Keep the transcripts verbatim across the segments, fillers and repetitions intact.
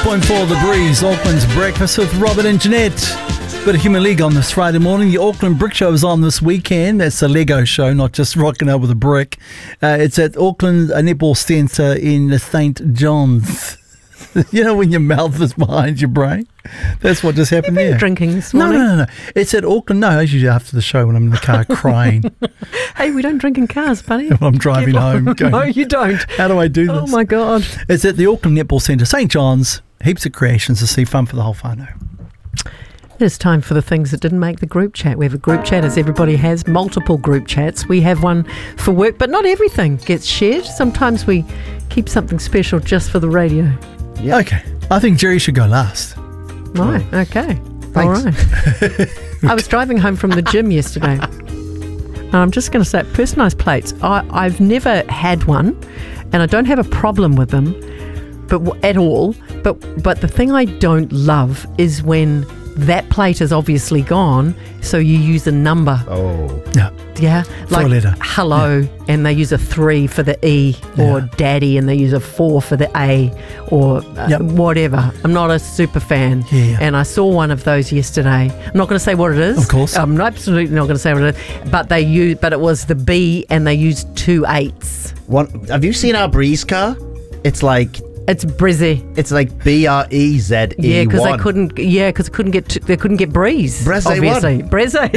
point four The Breeze, Auckland's Breakfast with Robert and Jeanette. Bit of Human League on this Friday morning. The Auckland Brick Show is on this weekend. That's a Lego show, not just rocking out with a brick. Uh, it's at Auckland Netball Centre in Saint John's. You know when your mouth is behind your brain? That's what just happened You've been there. drinking this No, morning. no, no, no. It's at Auckland. No, I usually after the show when I'm in the car crying. Hey, we don't drink in cars, buddy. When I'm driving home. Going, No, you don't. how do I do this? Oh, my God. It's at the Auckland Netball Centre, Saint John's. Heaps of creations to see, fun for the whole whānau. It's time for the things that didn't make the group chat. We have a group chat, as everybody has, multiple group chats. We have one for work, but not everything gets shared. Sometimes we keep something special just for the radio. Yeah. Okay. I think Jerry should go last. Right, okay. Thanks. All right. I was driving home from the gym yesterday. And I'm just going to say, personalised plates, I, I've never had one, and I don't have a problem with them but w- at all. But But the thing I don't love is when that plate is obviously gone, so you use a number. Oh. Yeah. Yeah, like For a letter. hello, yeah. And they use a three for the E, or Yeah. daddy, and they use a four for the A, or uh, Yep. whatever. I'm not a super fan, Yeah. and I saw one of those yesterday. I'm not going to say what it is. Of course. I'm absolutely not going to say what it is. But they use, but it was the B, and they used two eights. One, have you seen our Breeze car? It's like It's Brizzy. it's like B R E Z E one. Yeah, because they couldn't. Yeah, because couldn't get. T- they couldn't get breeze. Breze obviously, Breze. Like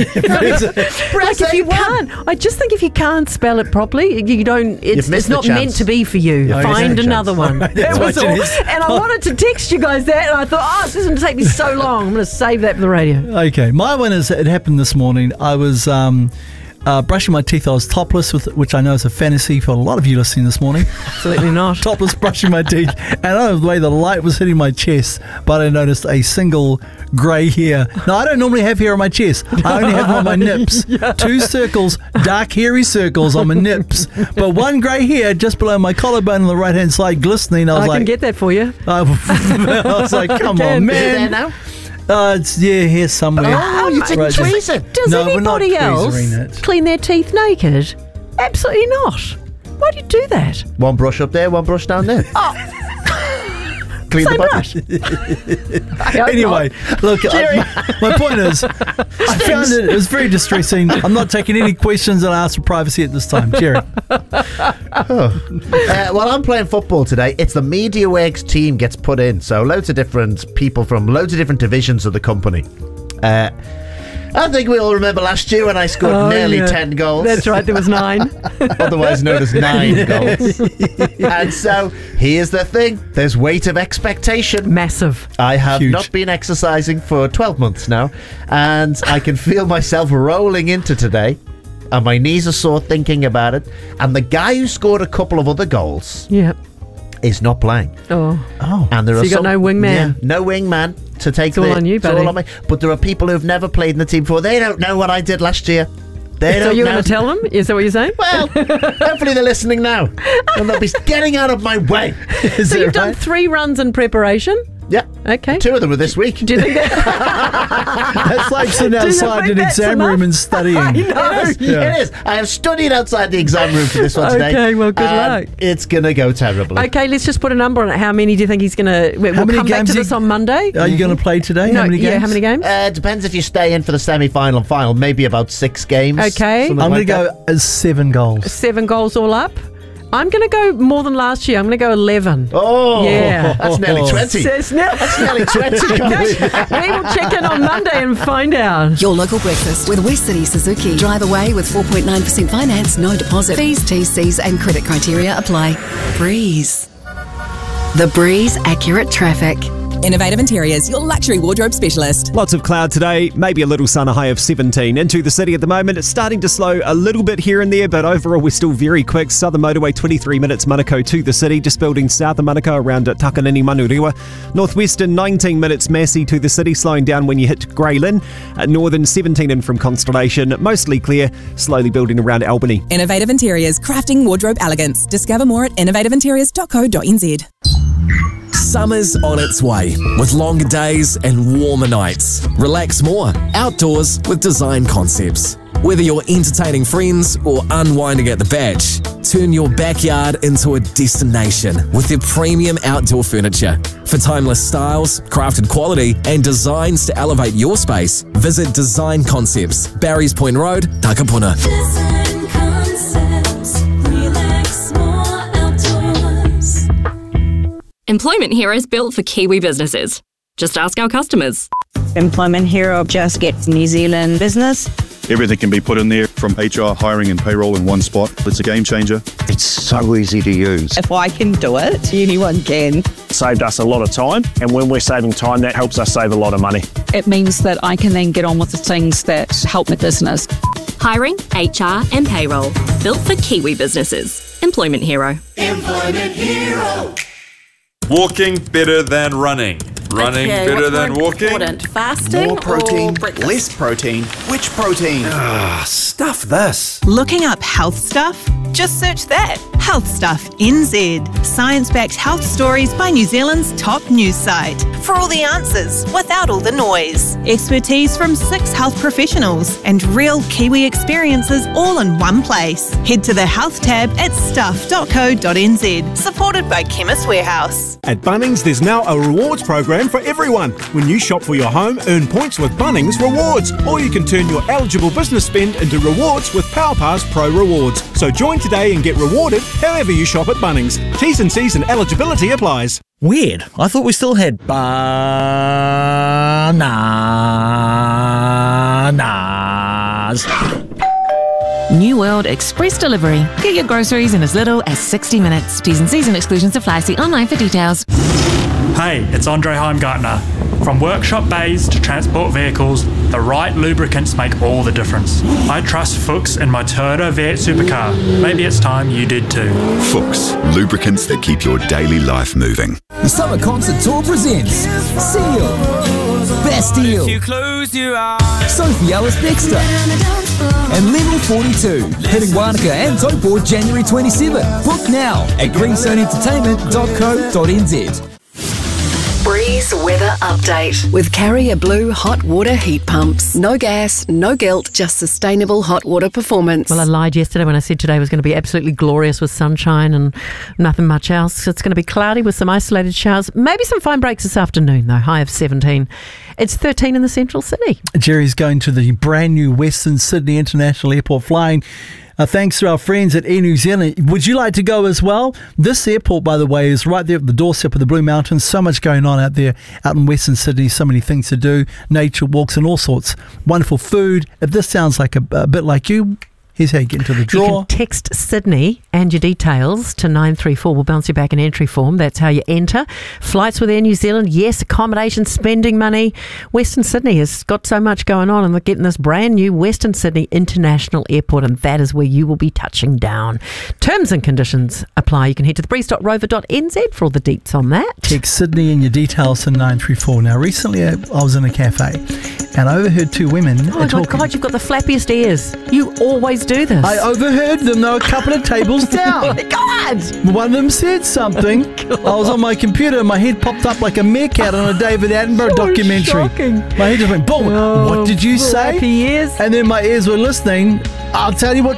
if you one. can't, I just think if you can't spell it properly, you don't. It's, You've missed it's not the chance. meant to be for you. You've Find missed the another chance. one. That's That was what it all. is. And I wanted to text you guys that, and I thought, oh, this is going to take me so long. I'm going to save that for the radio. Okay. My one is, it happened this morning. I was um, uh, brushing my teeth. I was topless, with, which I know is a fantasy for a lot of you listening this morning. Absolutely not. Topless brushing my teeth. And I don't know the way the light was hitting my chest, but I noticed a single grey hair. Now, I don't normally have hair on my chest. I only have it on my nips. Yeah. Two circles, dark hairy circles on my nips. But one grey hair just below my collarbone on the right-hand side glistening. I was I like, can get that for you. I, I was like, come Can. on, Is it man. there now? Uh, it's, yeah, here somewhere. Oh, you didn't Right, just- tweeze it. Does No, we're not anybody else tweezering it. clean their teeth naked? Absolutely not. Why do you do that? One brush up there, one brush down there. Clean Same the brush. bottom. I hope Anyway, not. look, I, my, my point is, I found it, it was very distressing. I'm not taking any questions and I ask for privacy at this time. Jerry. Uh, while I'm playing football today, it's the Media Works team gets put in. So loads of different people from loads of different divisions of the company. Uh, I think we all remember last year when I scored Oh, nearly yeah. ten goals. That's right, there was nine. Otherwise known as nine goals. And so here's the thing. There's weight of expectation. Massive. I have Huge. not been exercising for twelve months now, and I can feel myself rolling into today, and my knees are sore thinking about it. And the guy who scored a couple of other goals Yep. is not playing. Oh. Oh. And there So are you got some, no wingman? Yeah, no wingman to take It's all the. on you, it's all buddy. on me. But there are people who've never played in the team before. They don't know what I did last year. They So don't you're know. going to tell them? Is that what you're saying? Well, hopefully they're listening now, and they'll be getting out of my way. Is So that you've done right? three runs in preparation? Yeah. Okay. Two of them were this week. Do you think that? That's like sitting Do you outside think an that's exam enough? room and studying. I know. It is. Yeah. It is. I have studied outside the exam room for this one today. Okay, well, good and luck. It's going to go terribly. Okay, let's just put a number on it. How many do you think he's going to... We'll How many come back games to he- this on Monday. Are you going to play today? no, how many yeah, games? how many games? Uh, depends if you stay in for the semi-final and final. Maybe about six games. Okay. something I'm like going to that. go as seven goals. Seven goals all up. I'm going to go more than last year. I'm going to go eleven. Oh, Yeah. that's nearly twenty. Says now. That's nearly twenty goals. We will check in on Monday and find out. Your local breakfast with West City Suzuki. Drive away with four point nine percent finance, no deposit. Fees, T's, C's and credit criteria apply. Breeze. The Breeze Accurate Traffic. Innovative Interiors, your luxury wardrobe specialist. Lots of cloud today, maybe a little sun, a high of seventeen. Into the city at the moment, it's starting to slow a little bit here and there, but overall we're still very quick. Southern Motorway, twenty-three minutes Manukau to the city, just building south of Manukau around Takanini Manurewa. Northwestern, nineteen minutes Massey to the city, slowing down when you hit Grey Lynn. At Northern, seventeen in from Constellation, mostly clear, slowly building around Albany. Innovative Interiors, crafting wardrobe elegance. Discover more at innovative interiors dot co dot n z. Summer's on its way, with longer days and warmer nights. Relax more outdoors with Design Concepts. Whether you're entertaining friends or unwinding at the beach, turn your backyard into a destination with their premium outdoor furniture. For timeless styles, crafted quality, and designs to elevate your space, visit Design Concepts, Barry's Point Road, Takapuna. Design Concepts, relax more outdoors. Employment Hero's built for Kiwi businesses. Just ask our customers. Employment Hero just gets New Zealand business. Everything can be put in there, from H R, hiring and payroll in one spot. It's a game changer. It's so easy to use. If I can do it, anyone can. Saved us a lot of time, and when we're saving time, that helps us save a lot of money. It means that I can then get on with the things that help my business. Hiring, H R and payroll. Built for Kiwi businesses. Employment Hero. Employment Hero. Walking better than running. Running okay, better what's than more walking. Important? Fasting More protein, or breakfast? less protein. Which protein? Ah, stuff this. Looking up health stuff? Just search that. Health Stuff N Z. Science-backed health stories by New Zealand's top news site. For all the answers, without all the noise. Expertise from six health professionals and real Kiwi experiences all in one place. Head to the health tab at stuff dot co dot n z. Supported by Chemist Warehouse. At Bunnings, there's now a rewards program for everyone. When you shop for your home, earn points with Bunnings Rewards, or you can turn your eligible business spend into rewards with PowerPass Pro Rewards. So join today and get rewarded however you shop at Bunnings. T's and C's and eligibility applies. Weird. I thought we still had bananas. New World Express Delivery. Get your groceries in as little as sixty minutes. T's and C's and exclusions apply. See online for details. Hey, it's Andre Heimgartner. From workshop bays to transport vehicles, the right lubricants make all the difference. I trust Fuchs in my Toyota V eight supercar. Maybe it's time you did too. Fuchs, lubricants that keep your daily life moving. The Summer Concert Tour presents Seal, Bastille, Sophie Ellis Dexter, and Level forty-two, hitting Wanaka and Taupo January twenty-seventh. Book now at greenstone entertainment dot co dot n z. Breeze weather update with Carrier Blue hot water heat pumps. No gas, no guilt, just sustainable hot water performance. Well, I lied yesterday when I said today was going to be absolutely glorious with sunshine and nothing much else. It's going to be cloudy with some isolated showers. Maybe some fine breaks this afternoon, though. High of seventeen. It's thirteen in the central city. Jerry's going to the brand new Western Sydney International Airport flying. Uh, thanks to our friends at Air New Zealand. Would you like to go as well? This airport, by the way, is right there at the doorstep of the Blue Mountains. So much going on out there, out in Western Sydney. So many things to do, nature walks and all sorts. Wonderful food. If this sounds like a, a bit like you, here's how you get into the draw. You can text Sydney and your details to nine three four. We'll bounce you back an entry form. That's how you enter. Flights with Air New Zealand, yes. Accommodation, spending money. Western Sydney has got so much going on, and they're getting this brand new Western Sydney International Airport, and that is where you will be touching down. Terms and conditions apply. You can head to the breeze dot rover dot n z for all the deets on that. Text Sydney and your details to nine three four. Now, recently I I was in a cafe and I overheard two women Oh my talking. God, you've got the flappiest ears. You always do this. I overheard them. They were a couple of tables down. Oh my God! One of them said something. I was on my computer and my head popped up like a meerkat on a David Attenborough So documentary. shocking. My head just went boom. Oh, what did you say? flappy ears. And then my ears were listening. I'll tell you what